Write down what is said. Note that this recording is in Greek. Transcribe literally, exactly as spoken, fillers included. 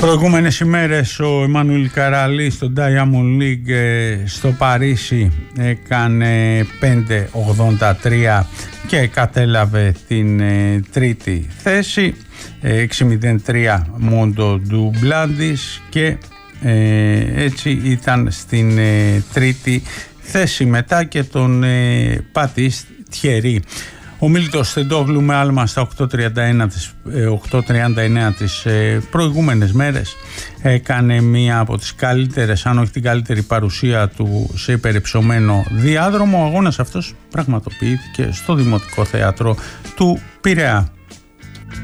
Προηγούμενες ημέρες ο Εμμανουήλ Καραλής στο Diamond League στο Παρίσι έκανε πέντε ογδόντα τρία και κατέλαβε την ε, τρίτη θέση, έξι μηδέν τρία Μόντο Ντουμπλάντις και ε, έτσι ήταν στην ε, τρίτη θέση μετά και τον ε, Πατίς Τιερί. Ο Μίλτος Στεντόγλου με άλμα στα οκτώ τριάντα ένα τις, οκτώ τριάντα εννέα τις ε, προηγούμενες μέρες έκανε μία από τις καλύτερες, αν όχι την καλύτερη παρουσία του σε υπερυψωμένο διάδρομο. Ο αγώνας αυτός πραγματοποιήθηκε στο Δημοτικό Θέατρο του Πειραιά.